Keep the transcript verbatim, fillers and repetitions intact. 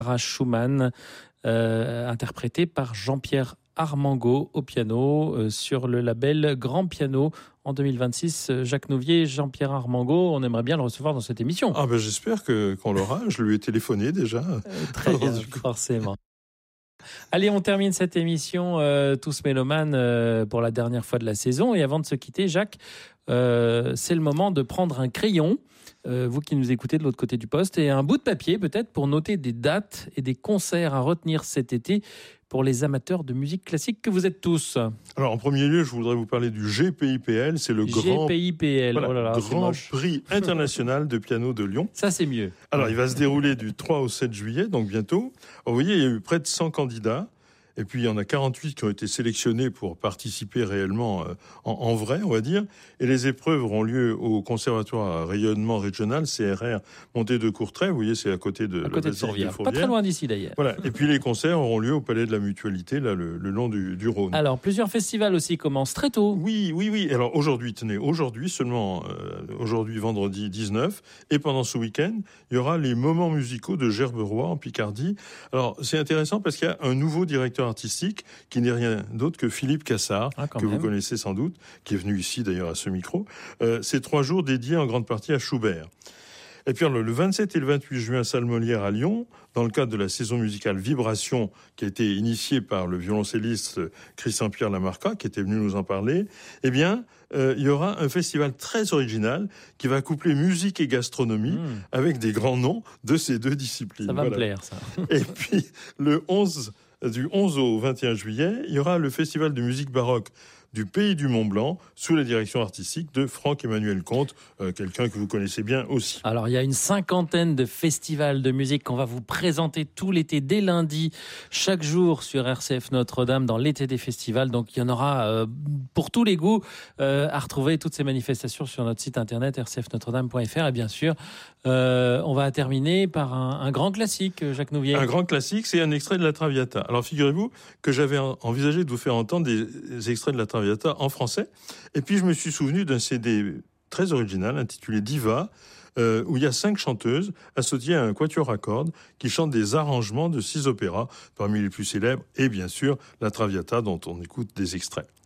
Schumann, euh, interprété par Jean-Pierre Armango au piano euh, sur le label Grand Piano en deux mille vingt-six. Jacques Nouvier, Jean-Pierre Armango, on aimerait bien le recevoir dans cette émission. Ah ben j'espère que, qu'on l'aura, je lui ai téléphoné déjà. Euh, très bien, forcément. Allez, on termine cette émission euh, Tous Mélomanes euh, pour la dernière fois de la saison. Et avant de se quitter, Jacques, euh, c'est le moment de prendre un crayon, euh, vous qui nous écoutez de l'autre côté du poste, et un bout de papier peut-être pour noter des dates et des concerts à retenir cet été pour les amateurs de musique classique que vous êtes tous. Alors en premier lieu, je voudrais vous parler du G P I P L, c'est le grand, G P I P L, voilà, oh là là, grand prix international de piano de Lyon. Ça c'est mieux. Alors il va se dérouler du trois au sept juillet, donc bientôt. Alors, vous voyez, il y a eu près de cent candidats. Et puis, il y en a quarante-huit qui ont été sélectionnés pour participer réellement euh, en, en vrai, on va dire. Et les épreuves auront lieu au Conservatoire à rayonnement régional, C R R, Montée de Courtrai. Vous voyez, c'est à côté de, à côté de Fourvière. Pas très loin d'ici, d'ailleurs. Voilà. Et puis, les concerts auront lieu au Palais de la Mutualité, là, le, le long du, du Rhône. Alors, plusieurs festivals aussi commencent très tôt. Oui, oui, oui. Alors, aujourd'hui, tenez, aujourd'hui, seulement, euh, aujourd'hui, vendredi dix-neuf, et pendant ce week-end, il y aura les moments musicaux de Gerberoy, en Picardie. Alors, c'est intéressant parce qu'il y a un nouveau directeur artistique qui n'est rien d'autre que Philippe Cassard, ah, que même. Vous connaissez sans doute, qui est venu ici d'ailleurs à ce micro. Euh, c'est trois jours dédiés en grande partie à Schubert. Et puis le vingt-sept et le vingt-huit juin, salle Molière à Lyon, dans le cadre de la saison musicale Vibration, qui a été initiée par le violoncelliste Christian-Pierre Lamarca, qui était venu nous en parler, eh bien, euh, il y aura un festival très original qui va coupler musique et gastronomie mmh. avec des grands noms de ces deux disciplines. Ça va voilà. me plaire, ça. Et puis, le onze du onze au vingt et un juillet, il y aura le festival de musique baroque du Pays du Mont-Blanc, sous la direction artistique de Franck-Emmanuel Comte, euh, quelqu'un que vous connaissez bien aussi. Alors, il y a une cinquantaine de festivals de musique qu'on va vous présenter tout l'été, dès lundi, chaque jour sur R C F Notre-Dame, dans l'été des festivals. Donc, il y en aura euh, pour tous les goûts euh, à retrouver toutes ces manifestations sur notre site internet r c f notre dame point f r. Et bien sûr, euh, on va terminer par un, un grand classique, Jacques Nouvier. Un grand classique, c'est un extrait de la Traviata. Alors, figurez-vous que j'avais envisagé de vous faire entendre des extraits de la Traviata en français. Et puis, je me suis souvenu d'un C D très original intitulé Diva, euh, où il y a cinq chanteuses associées à un quatuor à cordes qui chantent des arrangements de six opéras, parmi les plus célèbres, et bien sûr, la Traviata, dont on écoute des extraits.